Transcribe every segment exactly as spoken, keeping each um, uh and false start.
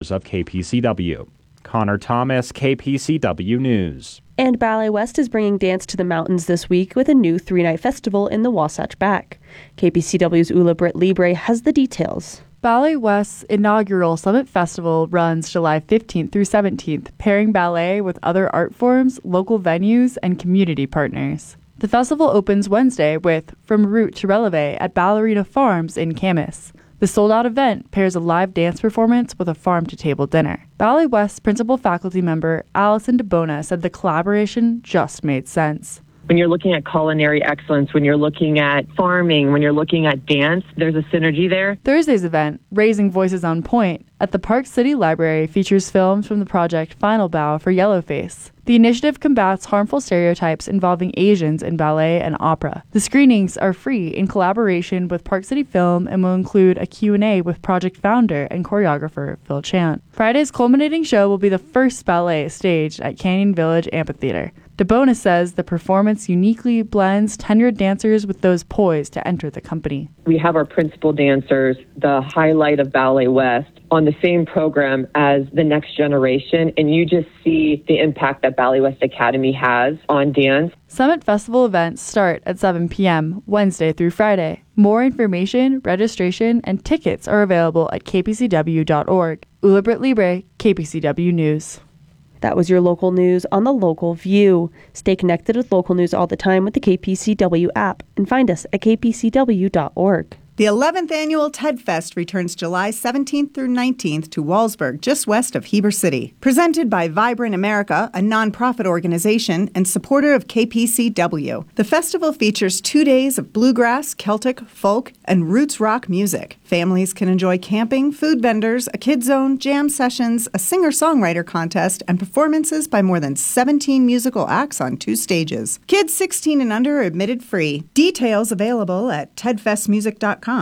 reporters of K P C W. Connor Thomas, K P C W News. And Ballet West is bringing dance to the mountains this week with a new three-night festival in the Wasatch Back. K P C W's Ula Britt Libre has the details. Ballet West's inaugural Summit Festival runs July fifteenth through seventeenth, pairing ballet with other art forms, local venues, and community partners. The festival opens Wednesday with From Root to Releve at Ballerina Farms in Camas. The sold-out event pairs a live dance performance with a farm-to-table dinner. Ballet West principal faculty member Allison DeBona said the collaboration just made sense. When you're looking at culinary excellence, when you're looking at farming, when you're looking at dance, there's a synergy there. Thursday's event, Raising Voices on Point, at the Park City Library features films from the project Final Bow for Yellowface. The initiative combats harmful stereotypes involving Asians in ballet and opera. The screenings are free in collaboration with Park City Film and will include a Q and A with project founder and choreographer Phil Chant. Friday's culminating show will be the first ballet staged at Canyon Village Amphitheater. DeBona says the performance uniquely blends tenured dancers with those poised to enter the company. We have our principal dancers, the highlight of Ballet West, on the same program as the next generation, and you just see the impact that Ballet West Academy has on dance. Summit Festival events start at seven p.m. Wednesday through Friday. More information, registration, and tickets are available at k p c w dot org. Ula Britt Libre, K P C W News. That was your local news on the Local View. Stay connected with local news all the time with the K P C W app and find us at k p c w dot org. The eleventh annual TED Fest returns July seventeenth through nineteenth to Wallsburg, just west of Heber City. Presented by Vibrant America, a nonprofit organization and supporter of K P C W. The festival features two days of bluegrass, Celtic, folk, and roots rock music. Families can enjoy camping, food vendors, a kid zone, jam sessions, a singer-songwriter contest, and performances by more than seventeen musical acts on two stages. Kids sixteen and under are admitted free. Details available at ted fest music dot com.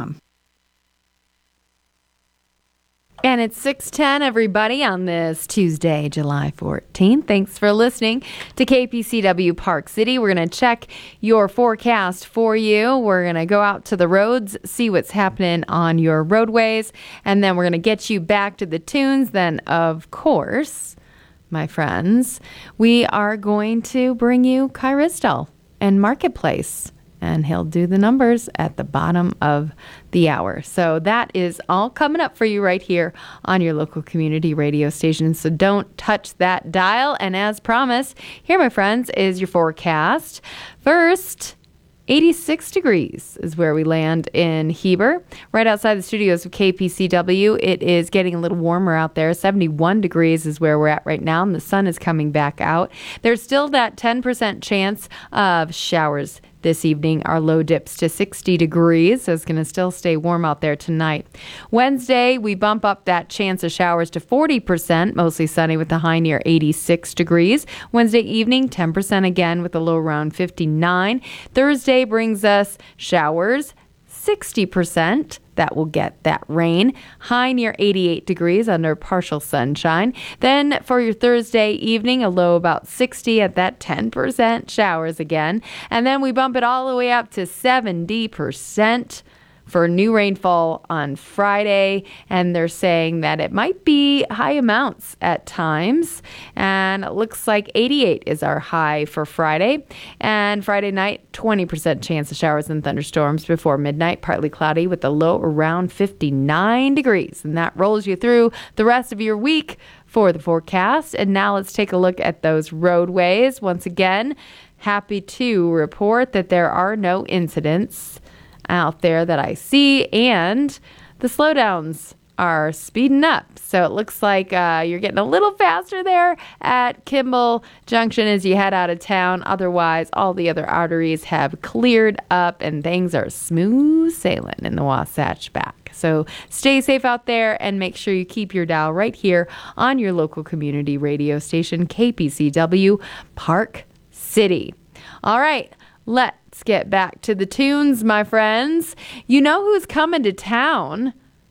And it's six ten, everybody, on this Tuesday, July fourteenth. Thanks for listening to K P C W Park City. We're going to check your forecast for you. We're going to go out to the roads, see what's happening on your roadways, and then we're going to get you back to the tunes. Then, of course, my friends, we are going to bring you Kai Ristel and Marketplace. And he'll do the numbers at the bottom of the hour. So that is all coming up for you right here on your local community radio station. So don't touch that dial. And as promised, here, my friends, is your forecast. First, eighty-six degrees is where we land in Heber, right outside the studios of K P C W. It is getting a little warmer out there. seventy-one degrees is where we're at right now, and the sun is coming back out. There's still that ten percent chance of showers this evening. Our low dips to sixty degrees, so it's going to still stay warm out there tonight. Wednesday, we bump up that chance of showers to forty percent, mostly sunny with the high near eighty-six degrees. Wednesday evening, ten percent again with a low around fifty-nine. Thursday brings us showers, sixty percent. That will get that rain. High near eighty-eight degrees under partial sunshine. Then for your Thursday evening, a low about sixty at that ten percent showers again. And then we bump it all the way up to seventy percent for new rainfall on Friday, and they're saying that it might be high amounts at times, and it looks like eighty-eight is our high for Friday. And Friday night, twenty percent chance of showers and thunderstorms before midnight, partly cloudy with a low around fifty-nine degrees, and that rolls you through the rest of your week for the forecast. And now let's take a look at those roadways. Once again, happy to report that there are no incidents out there that I see, and the slowdowns are speeding up. So it looks like uh, you're getting a little faster there at Kimball Junction as you head out of town. Otherwise, all the other arteries have cleared up and things are smooth sailing in the Wasatch Back. So stay safe out there and make sure you keep your dial right here on your local community radio station, K P C W Park City. All right, let's Let's get back to the tunes, my friends. You know who's coming to town?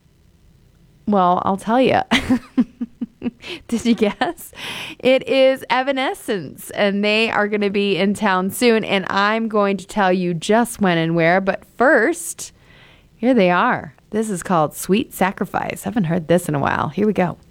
Well, I'll tell you. Did you guess? It is Evanescence, and they are going to be in town soon, and I'm going to tell you just when and where. But first, here they are. This is called Sweet Sacrifice. I haven't heard this in a while. Here we go.